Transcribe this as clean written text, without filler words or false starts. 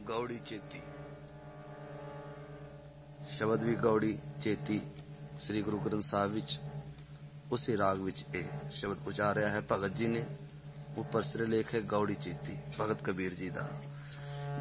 ਗੌੜੀ ਚੇਤੀ। ਸ਼ਬਦ ਵੀ ਗੌੜੀ ਚੇਤੀ ਸ੍ਰੀ ਗੁਰੂ ਗ੍ਰੰਥ ਸਾਹਿਬ ਵਿੱਚ ਉਸੇ ਰਾਗ ਵਿੱਚ ਇਹ ਸ਼ਬਦ ਉਚਾਰਿਆ ਹੈ ਭਗਤ ਜੀ ਨੇ। ਉੱਪਰ ਸਿਰਲੇਖ ਹੈ ਗੌੜੀ ਚੇਤੀ ਭਗਤ ਕਬੀਰ ਜੀ ਦਾ।